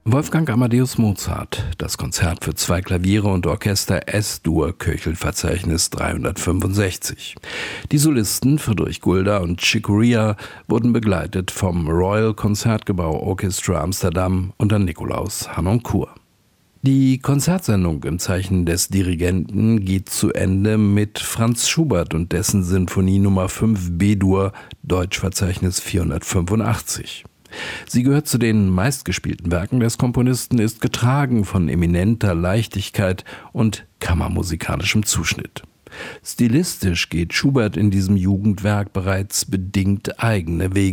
Wolfgang Amadeus Mozart, das Konzert für 2 Klaviere und Orchester S-Dur, Köchelverzeichnis 365. Die Solisten Friedrich Gulda und Chick Corea wurden begleitet vom Royal Concertgebouw Orchestra Amsterdam unter Nikolaus Harnoncourt. Die Konzertsendung im Zeichen des Dirigenten geht zu Ende mit Franz Schubert und dessen Sinfonie Nummer 5 B-Dur, Deutschverzeichnis 485. Sie gehört zu den meistgespielten Werken des Komponisten, ist getragen von eminenter Leichtigkeit und kammermusikalischem Zuschnitt. Stilistisch geht Schubert in diesem Jugendwerk bereits bedingt eigene Wege.